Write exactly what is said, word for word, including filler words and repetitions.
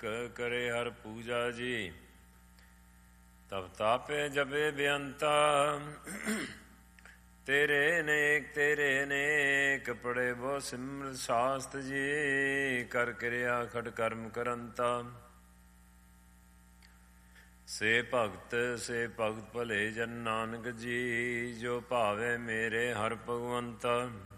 ਕਰੇ ਹਰ ਪੂਜਾ ਜੀ। ਤਬ ਤਾਪੇ ਜਪੇ ਬੇਅੰਤਾ ਤੇਰੇ ਨੇਕ ਤੇਰੇ ਨੇਕ ਪੜੇ ਬੋ ਸਿਮਰਤ ਸਾਸਤ ਜੀ। ਕਰ ਕਿਰਿਆ ਖਟ ਕਰਮ ਕਰੰਤਾ ਸੇ ਭਗਤ ਸੇ ਭਗਤ ਭਲੇ ਜਨ ਨਾਨਕ ਜੀ। ਜੋ ਭਾਵੇ ਮੇਰੇ ਹਰ ਭਗਵੰਤਾ